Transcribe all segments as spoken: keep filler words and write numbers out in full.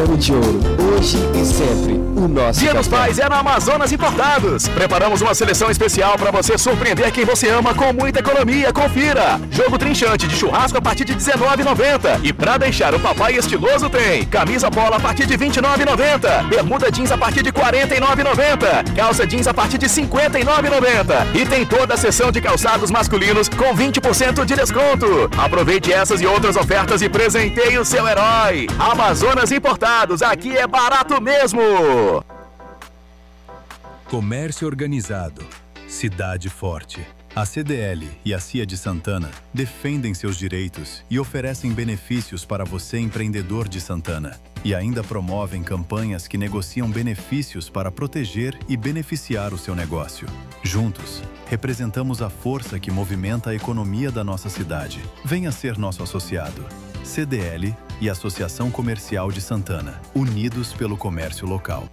ano de ouro, hoje e sempre, o nosso Dia café. dos Pais é na Amazonas Importados. Preparamos uma seleção especial para você surpreender quem você ama com muita economia. Confira! Jogo trinchante de churrasco a partir de dezenove reais e noventa centavos. E para deixar o papai estiloso tem camisa polo a partir de vinte e nove reais e noventa centavos. Bermuda jeans a partir de quarenta e nove reais e noventa centavos. Calça jeans a partir de cinquenta e nove reais e noventa centavos. E tem toda a seção de calçados masculinos com vinte por cento de desconto. Aproveite essas e outras ofertas e presenteie o seu herói. Amazonas Importados, aqui é barato mesmo. Comércio organizado, cidade forte. A C D L e a C I A de Santana defendem seus direitos e oferecem benefícios para você, empreendedor de Santana. E ainda promovem campanhas que negociam benefícios para proteger e beneficiar o seu negócio. Juntos, representamos a força que movimenta a economia da nossa cidade. Venha ser nosso associado. C D L e Associação Comercial de Santana, unidos pelo comércio local.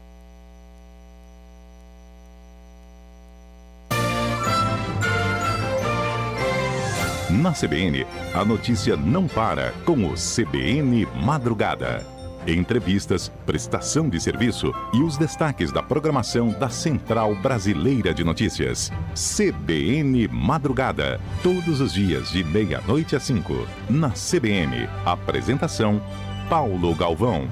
Na C B N, a notícia não para com o C B N Madrugada. Entrevistas, prestação de serviço e os destaques da programação da Central Brasileira de Notícias. C B N Madrugada, todos os dias de meia-noite às cinco. Na C B N, apresentação Paulo Galvão.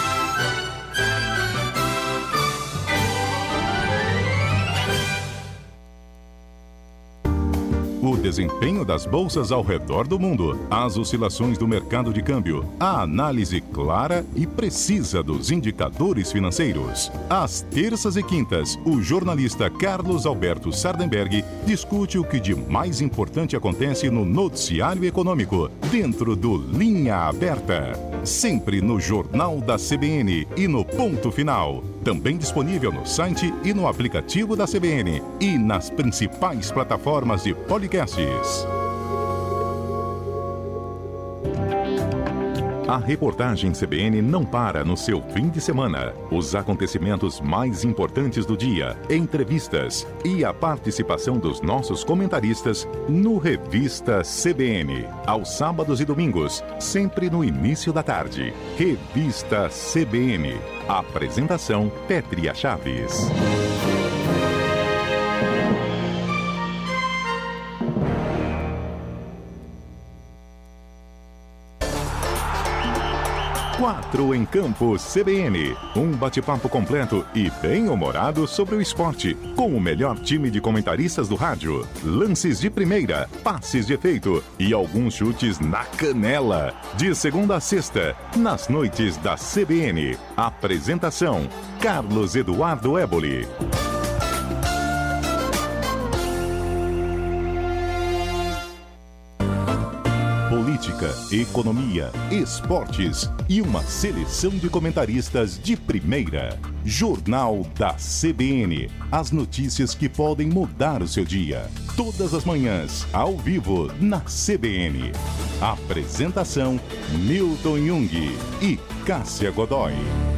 O desempenho das bolsas ao redor do mundo, as oscilações do mercado de câmbio, a análise clara e precisa dos indicadores financeiros. Às terças e quintas, o jornalista Carlos Alberto Sardenberg discute o que de mais importante acontece no noticiário econômico, dentro do Linha Aberta. Sempre no Jornal da C B N e no Ponto Final. Também disponível no site e no aplicativo da C B N e nas principais plataformas de podcasts. A reportagem C B N não para no seu fim de semana. Os acontecimentos mais importantes do dia, entrevistas e a participação dos nossos comentaristas no Revista C B N. Aos sábados e domingos, sempre no início da tarde. Revista C B N. Apresentação Pétria Chaves. Quatro em Campo C B N. Um bate-papo completo e bem-humorado sobre o esporte, com o melhor time de comentaristas do rádio. Lances de primeira, passes de efeito e alguns chutes na canela. De segunda a sexta, nas noites da C B N. Apresentação: Carlos Eduardo Éboli. Política, economia, esportes e uma seleção de comentaristas de primeira. Jornal da C B N. As notícias que podem mudar o seu dia. Todas as manhãs, ao vivo, na C B N. Apresentação: Milton Jung e Cássia Godoy.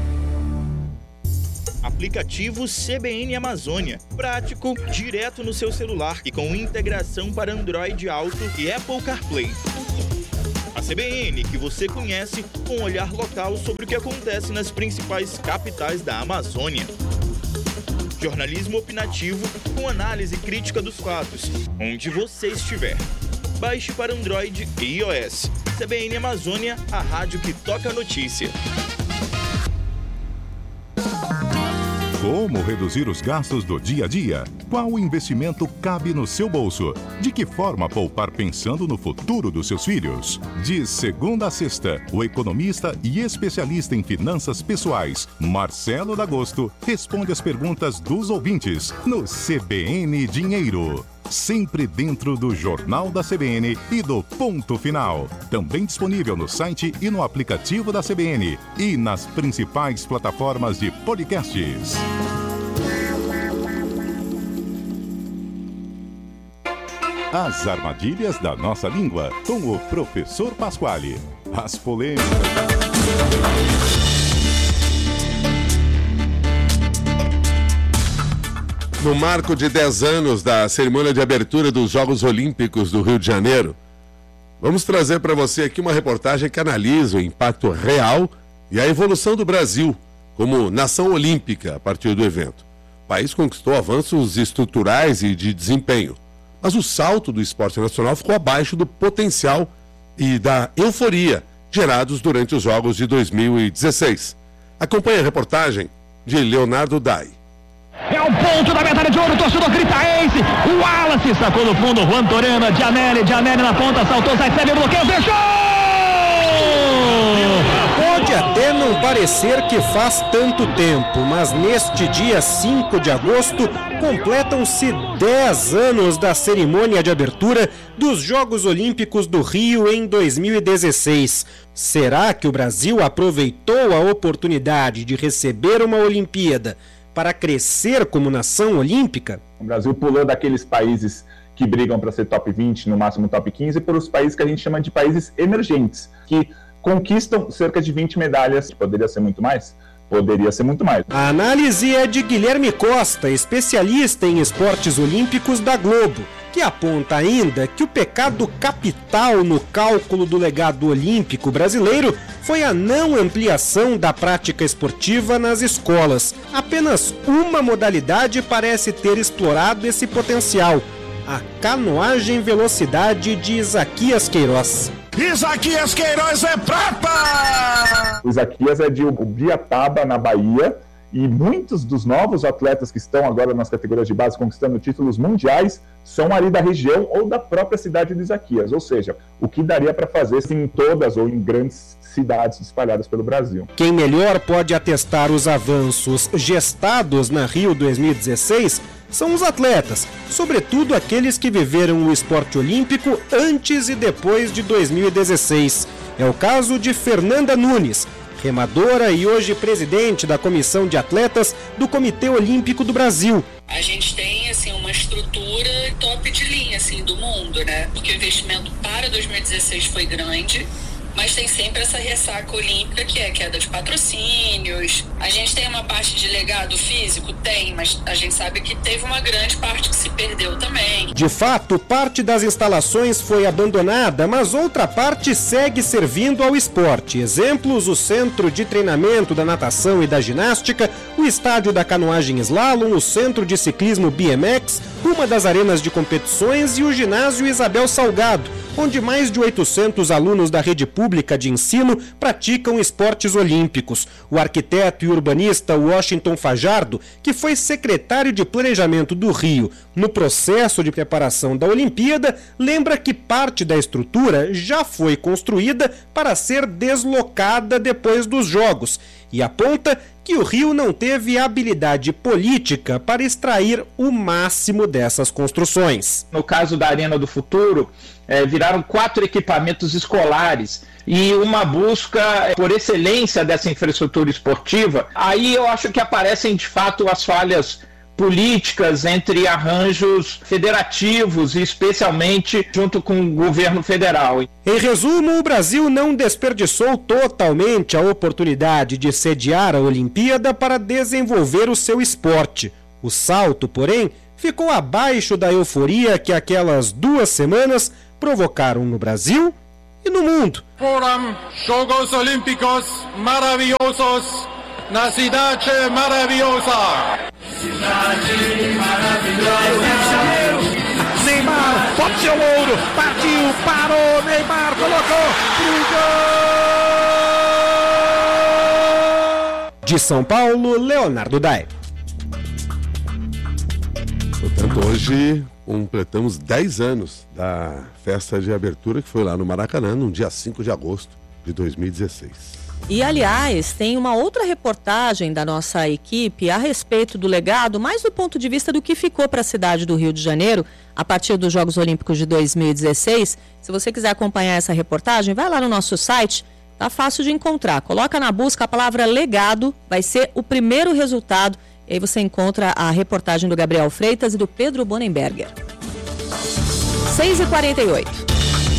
Aplicativo C B N Amazônia. Prático, direto no seu celular e com integração para Android Auto e Apple CarPlay. A C B N, que você conhece, com um olhar local sobre o que acontece nas principais capitais da Amazônia. Jornalismo opinativo com análise crítica dos fatos, onde você estiver. Baixe para Android e iOS. C B N Amazônia, a rádio que toca a notícia. Como reduzir os gastos do dia a dia? Qual investimento cabe no seu bolso? De que forma poupar pensando no futuro dos seus filhos? De segunda a sexta, o economista e especialista em finanças pessoais, Marcelo D'Agosto, responde as perguntas dos ouvintes no C B N Dinheiro. Sempre dentro do Jornal da C B N e do Ponto Final. Também disponível no site e no aplicativo da C B N e nas principais plataformas de podcasts. As armadilhas da nossa língua, com o professor Pasquale. As polêmicas... No marco de dez anos da cerimônia de abertura dos Jogos Olímpicos do Rio de Janeiro, vamos trazer para você aqui uma reportagem que analisa o impacto real e a evolução do Brasil como nação olímpica a partir do evento. O país conquistou avanços estruturais e de desempenho, mas o salto do esporte nacional ficou abaixo do potencial e da euforia gerados durante os Jogos de dois mil e dezesseis. Acompanhe a reportagem de Leonardo Dai. É o ponto da medalha de ouro, o torcedor grita Ace, o Wallace sacou no fundo, Juan Torena, Gianelli, Gianelli na ponta, saltou, sai, recebe o bloqueio, fechou! Pode até não parecer que faz tanto tempo, mas neste dia cinco de agosto completam-se dez anos da cerimônia de abertura dos Jogos Olímpicos do Rio em dois mil e dezesseis. Será que o Brasil aproveitou a oportunidade de receber uma Olimpíada para crescer como nação olímpica? O Brasil pulou daqueles países que brigam para ser top vinte, no máximo top quinze, para os países que a gente chama de países emergentes, que conquistam cerca de vinte medalhas. Poderia ser muito mais? Poderia ser muito mais. A análise é de Guilherme Costa, especialista em esportes olímpicos da Globo, que aponta ainda que o pecado capital no cálculo do legado olímpico brasileiro foi a não ampliação da prática esportiva nas escolas. Apenas uma modalidade parece ter explorado esse potencial: a canoagem velocidade de Isaquias Queiroz. Isaquias Queiroz é prata! O Isaquias é de Ubiataba, na Bahia, e muitos dos novos atletas que estão agora nas categorias de base conquistando títulos mundiais são ali da região ou da própria cidade de Isaquias, ou seja, o que daria para fazer em todas ou em grandes cidades espalhadas pelo Brasil. Quem melhor pode atestar os avanços gestados na Rio dois mil e dezesseis são os atletas, sobretudo aqueles que viveram o esporte olímpico antes e depois de dois mil e dezesseis. É o caso de Fernanda Nunes, remadora e hoje presidente da Comissão de Atletas do Comitê Olímpico do Brasil. A gente tem assim uma estrutura top de linha assim do mundo, né? Porque o investimento para dois mil e dezesseis foi grande, mas tem sempre essa ressaca olímpica que é queda de patrocínios. A gente tem uma parte de legado físico? Tem, mas a gente sabe que teve uma grande parte que se perdeu também. De fato, parte das instalações foi abandonada, mas outra parte segue servindo ao esporte. Exemplos: o centro de treinamento da natação e da ginástica, o estádio da canoagem slalom, o centro de ciclismo B M X, uma das arenas de competições e o ginásio Isabel Salgado, onde mais de oitocentos alunos da rede pública de ensino praticam esportes olímpicos. O arquiteto e urbanista Washington Fajardo, que foi secretário de Planejamento do Rio no processo de preparação da Olimpíada, lembra que parte da estrutura já foi construída para ser deslocada depois dos Jogos e aponta que o Rio não teve habilidade política para extrair o máximo dessas construções. No caso da Arena do Futuro, é, viraram quatro equipamentos escolares e uma busca por excelência dessa infraestrutura esportiva. Aí eu acho que aparecem de fato as falhas políticas entre arranjos federativos e especialmente junto com o governo federal. Em resumo, o Brasil não desperdiçou totalmente a oportunidade de sediar a Olimpíada para desenvolver o seu esporte. O salto, porém, ficou abaixo da euforia que aquelas duas semanas provocaram no Brasil e no mundo. Foram Jogos Olímpicos maravilhosos na cidade maravilhosa. Cidade maravilhosa. Neymar, pode ser o ouro, partiu, parou, Neymar colocou pro gol! De São Paulo, Leonardo Dai. Portanto, hoje completamos dez anos da festa de abertura que foi lá no Maracanã, no dia cinco de agosto de dois mil e dezesseis. E, aliás, tem uma outra reportagem da nossa equipe a respeito do legado, mais do ponto de vista do que ficou para a cidade do Rio de Janeiro a partir dos Jogos Olímpicos de dois mil e dezesseis. Se você quiser acompanhar essa reportagem, vai lá no nosso site, tá fácil de encontrar. Coloca na busca a palavra legado, vai ser o primeiro resultado. E aí você encontra a reportagem do Gabriel Freitas e do Pedro Bonenberger. seis e quarenta e oito.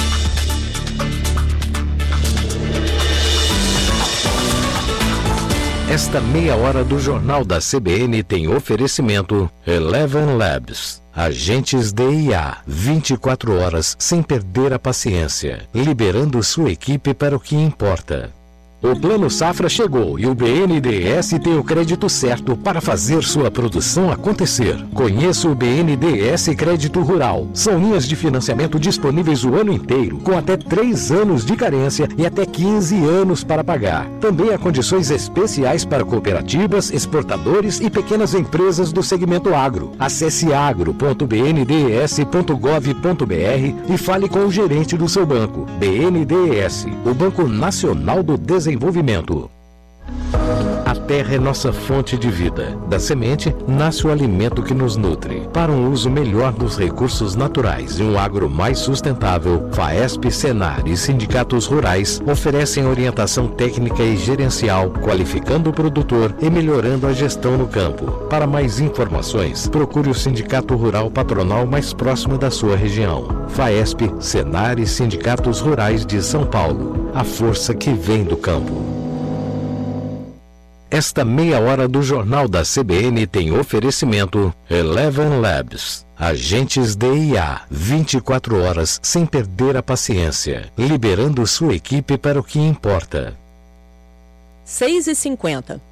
Esta meia hora do Jornal da C B N tem oferecimento Eleven Labs. Agentes de I A, vinte e quatro horas sem perder a paciência, liberando sua equipe para o que importa. O Plano Safra chegou e o B N D E S tem o crédito certo para fazer sua produção acontecer. Conheça o B N D E S Crédito Rural. São linhas de financiamento disponíveis o ano inteiro, com até três anos de carência e até quinze anos para pagar. Também há condições especiais para cooperativas, exportadores e pequenas empresas do segmento agro. Acesse agro ponto b n d e s ponto gov ponto b r e fale com o gerente do seu banco. B N D E S, o Banco Nacional do Desenvolvimento. Desenvolvimento. A terra é nossa fonte de vida. Da semente nasce o alimento que nos nutre. Para um uso melhor dos recursos naturais e um agro mais sustentável, FAESP, Senar e sindicatos rurais oferecem orientação técnica e gerencial, qualificando o produtor e melhorando a gestão no campo. Para mais informações, procure o sindicato rural patronal mais próximo da sua região. FAESP, Senar e sindicatos rurais de São Paulo. A força que vem do campo. Esta meia hora do Jornal da C B N tem oferecimento Eleven Labs. Agentes D I A, vinte e quatro horas sem perder a paciência, liberando sua equipe para o que importa. seis e cinquenta.